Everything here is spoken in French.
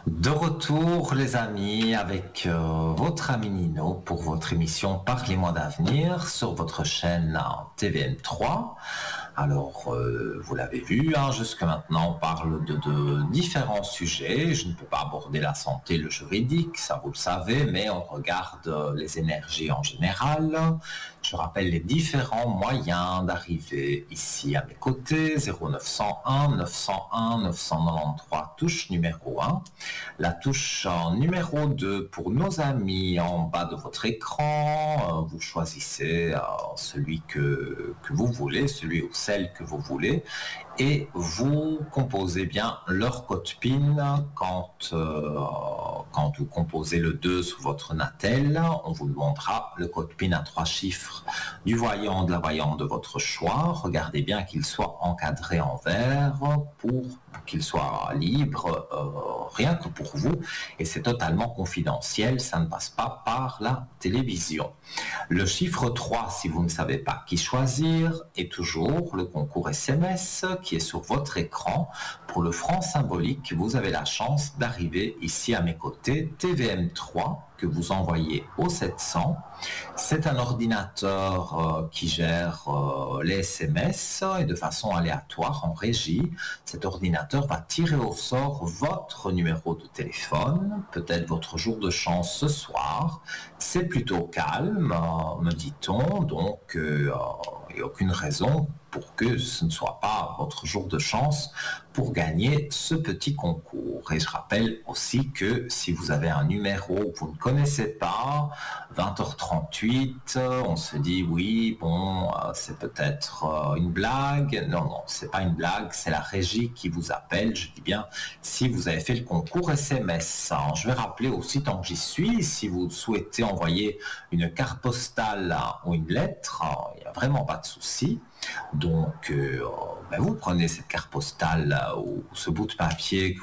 De retour, les amis, avec votre ami Nino pour votre émission Parlez-moi d'avenir sur votre chaîne TVM3. Alors, vous l'avez vu, jusque maintenant, on parle de différents sujets. Je ne peux pas aborder la santé, le juridique, ça vous le savez, mais on regarde les énergies en général. Je rappelle les différents moyens d'arriver ici à mes côtés, 0901 901 993, touche numéro 1. La touche numéro 2 pour nos amis en bas de votre écran. Vous choisissez celui que vous voulez, celui ou celle que vous voulez, et vous composez bien leur code PIN quand vous composez le 2 sous votre Natel. On vous demandera le code PIN à 3 chiffres du voyant, de la voyante de votre choix. Regardez bien qu'il soit encadré en vert pour qu'il soit libre, rien que pour vous, et c'est totalement confidentiel, ça ne passe pas par la télévision. Le chiffre 3, si vous ne savez pas qui choisir, est toujours le concours SMS qui est sur votre écran. Pour le franc symbolique, vous avez la chance d'arriver ici à mes côtés, TVM3, que vous envoyez au 700. C'est un ordinateur qui gère les SMS et de façon aléatoire en régie. Cet ordinateur va tirer au sort votre numéro de téléphone, peut-être votre jour de chance ce soir. C'est plutôt calme, me dit-on, donc il n'y a aucune raison pour que ce ne soit pas votre jour de chance pour gagner ce petit concours. Et je rappelle aussi que si vous avez un numéro que vous ne connaissez pas, 20h38, on se dit oui, bon, c'est peut-être une blague. Non, c'est pas une blague, c'est la régie qui vous appelle. Je dis bien, si vous avez fait le concours SMS. Je vais rappeler aussi, tant que j'y suis, si vous souhaitez envoyer une carte postale ou une lettre, il n'y a vraiment pas de souci. Donc, vous prenez cette carte postale ou ce bout de papier que